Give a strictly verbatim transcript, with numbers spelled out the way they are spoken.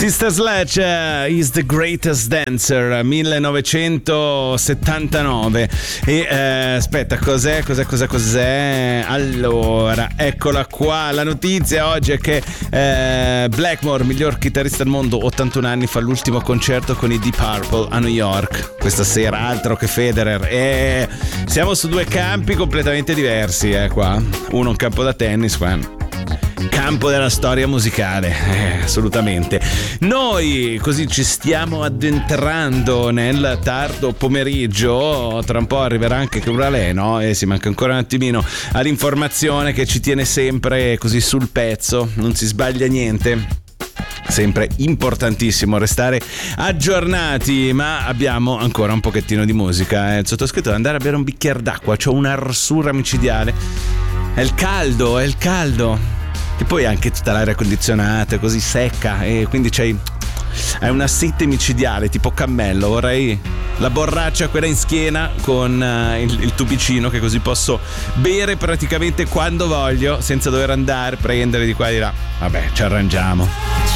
Sister Sledge uh, is the greatest dancer, millenovecentosettantanove. E eh, aspetta, cos'è, cos'è, cos'è, cos'è? Allora, eccola qua. La notizia oggi è che eh, Blackmore, miglior chitarrista del mondo, ottantuno anni, fa l'ultimo concerto con i Deep Purple a New York questa sera, altro che Federer. E siamo su due campi completamente diversi, eh, qua. Uno un campo da tennis, qua campo della storia musicale, eh, assolutamente. Noi così ci stiamo addentrando nel tardo pomeriggio. Tra un po' arriverà anche Curalè, no? E si manca ancora un attimino all'informazione che ci tiene sempre così sul pezzo, non si sbaglia niente. Sempre importantissimo restare aggiornati, ma abbiamo ancora un pochettino di musica. Il sottoscritto deve andare a bere un bicchiere d'acqua, c'ho un'arsura micidiale. È il caldo, è il caldo. E poi anche tutta l'aria condizionata, così secca, e quindi c'hai hai una sete micidiale tipo cammello. Vorrei la borraccia, quella in schiena, con uh, il, il tubicino, che così posso bere praticamente quando voglio senza dover andare, prendere di qua e di là. Vabbè, ci arrangiamo.